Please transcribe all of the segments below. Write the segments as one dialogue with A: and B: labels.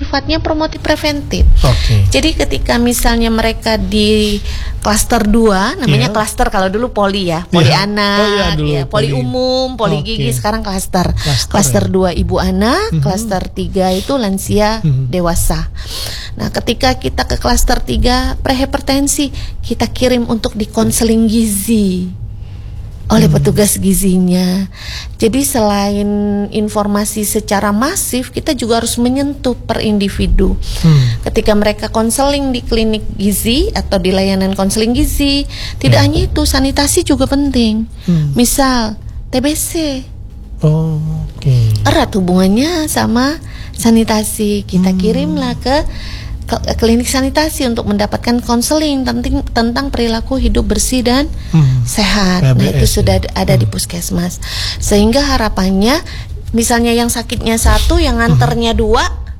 A: sifatnya promotif preventif.
B: Oke.
A: Jadi ketika misalnya mereka di klaster 2, namanya klaster kalau dulu poli ya, poli anak, poli umum, poli gigi, sekarang klaster. Klaster 2 ibu anak, klaster 3 itu lansia dewasa. Nah, ketika kita ke klaster 3 prehipertensi, kita kirim untuk di konseling gizi oleh petugas gizinya. Jadi selain informasi secara masif, kita juga harus menyentuh per individu. Ketika mereka konseling di klinik gizi atau di layanan konseling gizi, tidak hanya itu, sanitasi juga penting. Misal TBC, erat hubungannya sama sanitasi. Kita kirimlah ke klinik sanitasi untuk mendapatkan konseling tentang perilaku hidup bersih dan sehat. Nah, itu sudah ada di puskesmas. Sehingga harapannya, misalnya yang sakitnya 1, yang nganternya 2,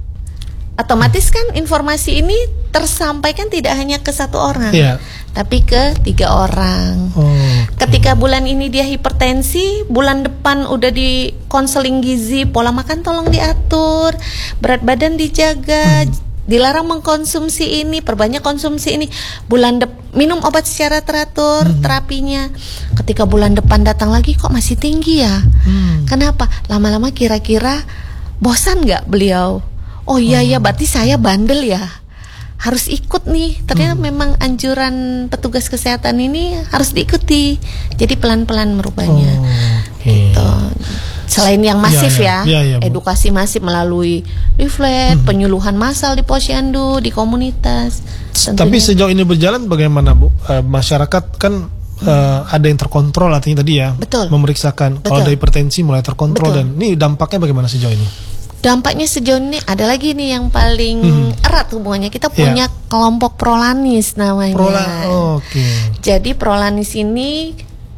A: otomatis kan informasi ini tersampaikan tidak hanya ke 1 orang, tapi ke 3 orang. Ketika bulan ini dia hipertensi, bulan depan udah di konseling gizi, pola makan tolong diatur, berat badan dijaga, dilarang mengkonsumsi ini, perbanyak konsumsi ini. Minum obat secara teratur, terapinya. Ketika bulan depan datang lagi, kok masih tinggi ya? Kenapa? Lama-lama kira-kira bosan nggak beliau? Oh iya ya, berarti saya bandel ya, harus ikut nih. Ternyata memang anjuran petugas kesehatan ini harus diikuti. Jadi pelan-pelan merubahnya. Gitu. Selain yang masif edukasi masif melalui leaflet, penyuluhan massal di posyandu, di komunitas.
B: Tapi sejauh ini berjalan bagaimana, Bu? Masyarakat kan ada yang terkontrol artinya tadi ya, memeriksakan. Kalau ada hipertensi mulai terkontrol, dan ini dampaknya bagaimana sejauh ini?
A: Dampaknya sejauh ini ada lagi nih yang paling erat hubungannya. Kita punya kelompok Prolanis namanya. Jadi Prolanis ini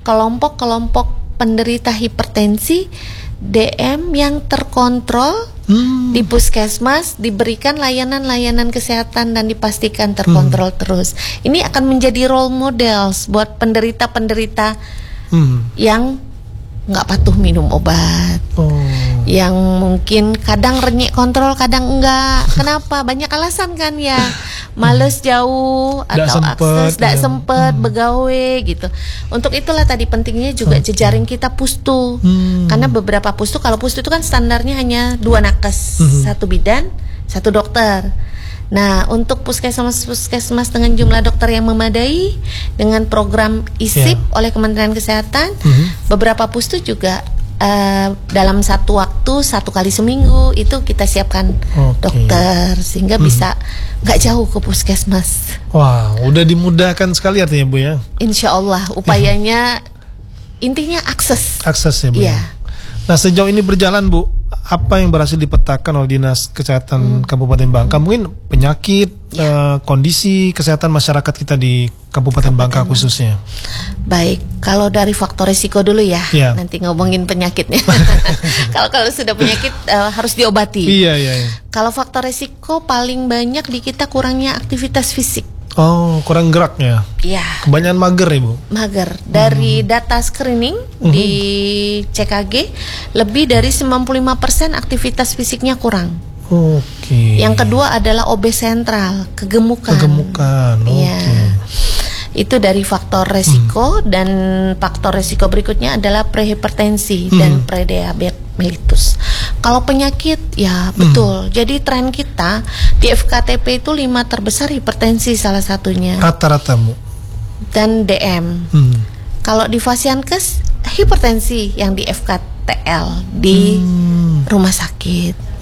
A: kelompok penderita hipertensi DM yang terkontrol di puskesmas, diberikan layanan-layanan kesehatan dan dipastikan terkontrol terus. Ini akan menjadi role models buat penderita-penderita yang nggak patuh minum obat, yang mungkin kadang renyek kontrol, kadang enggak. Kenapa? Banyak alasan kan ya, males jauh atau akses tidak sempet begawe gitu. Untuk itulah tadi pentingnya juga jejaring kita pustu, karena beberapa pustu, kalau pustu itu kan standarnya hanya 2 nakes, 1 bidan, 1 dokter. Nah, untuk puskesmas dengan jumlah dokter yang memadai, dengan program ISIP oleh Kementerian Kesehatan, beberapa pustu juga dalam satu waktu, 1 kali seminggu itu kita siapkan dokter, sehingga bisa nggak jauh ke puskesmas.
B: Wah, udah dimudahkan sekali artinya, Bu ya.
A: Insya Allah, upayanya intinya akses ya, Bu.
B: Nah, sejauh ini berjalan, Bu, apa yang berhasil dipetakan oleh Dinas Kesehatan Kabupaten Bangka? Mungkin penyakit, kondisi kesehatan masyarakat kita di Kabupaten Bangka khususnya.
A: Baik, kalau dari faktor risiko dulu ya, nanti ngomongin penyakitnya. Kalau sudah penyakit harus diobati. Kalau faktor risiko paling banyak di kita kurangnya aktivitas fisik.
B: Kurang geraknya. Kebanyakan mager ya, Bu? Mager.
A: Dari data screening di CKG, lebih dari 95% aktivitas fisiknya kurang. Yang kedua adalah obes sentral, kegemukan. Itu dari faktor resiko. Dan faktor resiko berikutnya adalah prehipertensi dan prediabetes mellitus. Kalau penyakit, ya betul. Jadi tren kita di FKTP itu 5 terbesar hipertensi salah satunya.
B: Rata-rata, Bu. Dan
A: DM. Kalau di Fasiankes, hipertensi yang di FKTL di rumah sakit.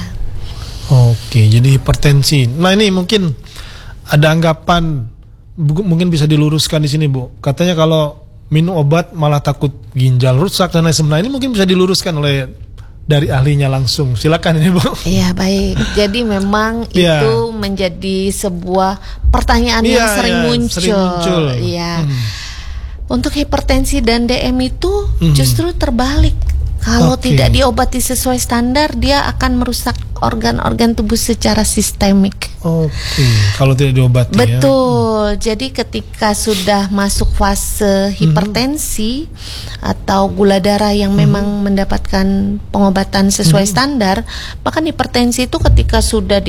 B: Jadi hipertensi. Nah, ini mungkin ada anggapan, mungkin bisa diluruskan di sini, Bu. Katanya kalau minum obat malah takut ginjal rusak dan lain sebagainya. Ini mungkin bisa diluruskan oleh dari ahlinya langsung. Silakan ini, Bu.
A: Iya, baik. Jadi memang itu menjadi sebuah pertanyaan yang sering muncul. Untuk hipertensi dan DM itu justru terbalik. Kalau tidak diobati sesuai standar, dia akan merusak organ-organ tubuh secara sistemik.
B: Kalau tidak diobati.
A: Betul. Jadi ketika sudah masuk fase hipertensi atau gula darah yang memang mendapatkan pengobatan sesuai standar, bahkan hipertensi itu ketika sudah di